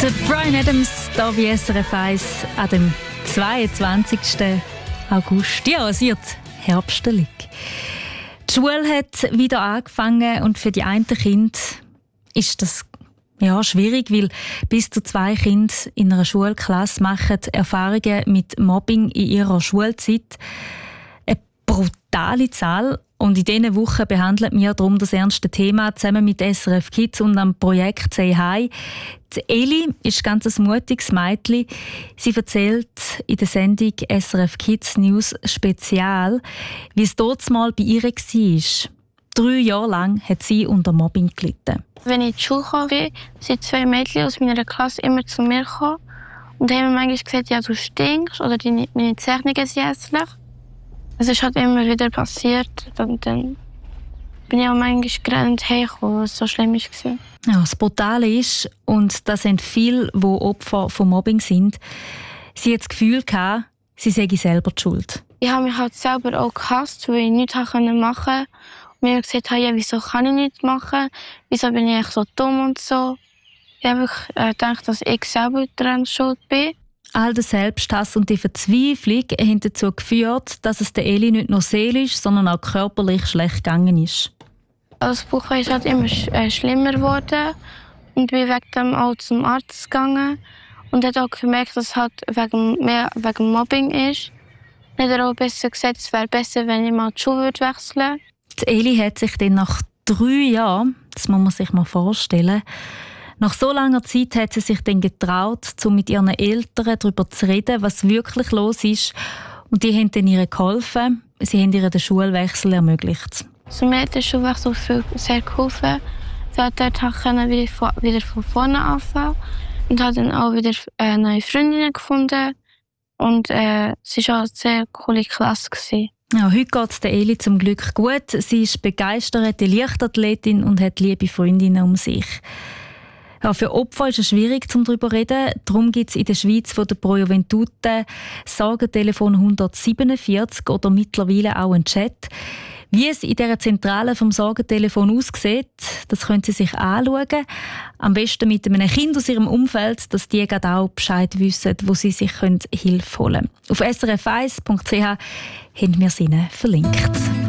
Der Bryan Adams hier bei SRF 1 an dem 22. August. Ja, es wird herbstelig. Die Schule hat wieder angefangen und für die einen Kinder ist das schwierig, weil bis zu 2 Kinder in einer Schulklasse machen Erfahrungen mit Mobbing in ihrer Schulzeit. Eine brutale Zahl. Und in diesen Wochen behandelt wir darum das ernste Thema zusammen mit SRF Kids und am Projekt «Say Hi». Die Eli ist ganz ein mutiges Mädchen. Sie erzählt in der Sendung SRF Kids News Spezial, wie es dort mal bei ihr war. 3 Jahre lang hat sie unter Mobbing gelitten. Wenn ich in die Schule gekommen bin, sind 2 Mädchen aus meiner Klasse immer zu mir gekommen und haben mir manchmal gesagt, ja, du stinkst oder meine Zeichnungen sind hässlich. Es ist halt immer wieder passiert und dann bin ich auch manchmal gerannt hergekommen, was so schlimm war. Ja, das Brutale ist, und das sind viele, die Opfer von Mobbing sind, sie hat das Gefühl gehabt, sie sei selber die Schuld. Ich habe mich halt selber auch gehasst, weil ich nichts machen konnte. Und mir habe gesagt, ja, wieso kann ich nichts machen? Wieso bin ich so dumm und so? Ich habe gedacht, dass ich selber daran schuld bin. All der Selbsthass und die Verzweiflung haben dazu geführt, dass es der Eli nicht nur seelisch, sondern auch körperlich schlecht gegangen ist. Das Bauchweh ist halt immer schlimmer geworden und bin wegen dem auch zum Arzt gegangen und hat auch gemerkt, dass es halt wegen Mobbing ist. Dann hat er auch besser gesagt, es wäre besser, wenn ich mal die Schule wechseln würde. Die Eli hat sich dann nach 3 Jahren, das muss man sich mal vorstellen, nach so langer Zeit hat sie sich dann getraut, um mit ihren Eltern darüber zu reden, was wirklich los ist. Und die haben dann ihr geholfen. Sie haben ihr den Schulwechsel ermöglicht. Also mir hat der Schulwechsel sehr geholfen. Ich konnte dort wieder von vorne anfangen und habe dann auch wieder neue Freundinnen gefunden. Und es war auch eine sehr coole Klasse. Ja, heute geht es der Eli zum Glück gut. Sie ist begeisterte Leichtathletin und hat liebe Freundinnen um sich. Ja, für Opfer ist es schwierig, darüber zu reden. Darum gibt es in der Schweiz von der Pro Juventute Sorgentelefon 147 oder mittlerweile auch einen Chat. Wie es in dieser Zentrale vom Sorgentelefon aussieht, das können Sie sich anschauen. Am besten mit einem Kind aus Ihrem Umfeld, dass die gerade auch Bescheid wissen, wo Sie sich Hilfe holen können. Auf srf1.ch haben wir es Ihnen verlinkt.